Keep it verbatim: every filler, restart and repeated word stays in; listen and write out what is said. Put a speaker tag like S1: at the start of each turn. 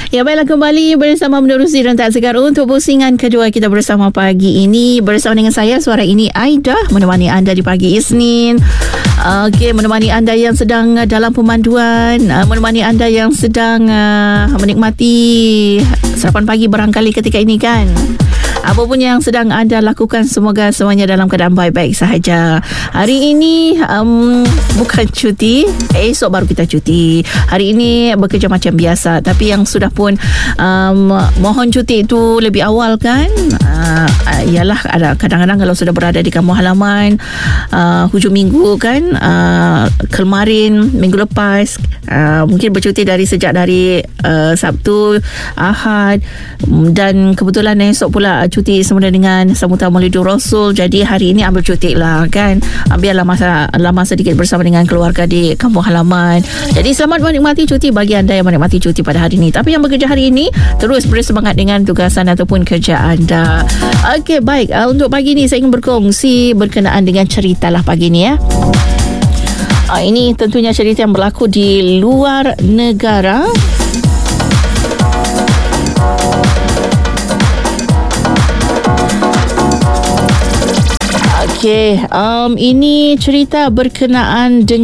S1: Ya, baiklah, kembali bersama menerusi rentak segar untuk pusingan kedua kita bersama pagi ini. Bersama dengan saya, suara ini Aida, menemani anda di pagi Isnin. Okey, menemani anda yang sedang dalam pemanduan, menemani anda yang sedang uh, menikmati sarapan pagi barangkali ketika ini kan. Apa pun yang sedang anda lakukan, semoga semuanya dalam keadaan baik-baik sahaja. Hari ini um, bukan cuti, esok baru kita cuti. Hari ini bekerja macam biasa, tapi yang sudah pun um, mohon cuti itu lebih awal kan. Uh, ialah ada kadang-kadang kalau sudah berada di kampung halaman uh, hujung minggu kan, uh, kemarin minggu lepas uh, mungkin bercuti dari sejak dari uh, Sabtu, Ahad, dan kebetulan esok pula cuti semula dengan sambutan Maulidur Rasul. Jadi hari ini ambil cuti lah kan, biarlah masa lama sedikit bersama dengan keluarga di kampung halaman. Jadi selamat menikmati cuti bagi anda yang menikmati cuti pada hari ini. Tapi yang bekerja hari ini, terus bersemangat dengan tugasan ataupun kerja anda. Okey, baik, uh, untuk pagi ini saya ingin berkongsi berkenaan dengan cerita lah pagi ini ya. Uh, ini tentunya cerita yang berlaku di luar negara. Okey, um, ini cerita berkenaan dengan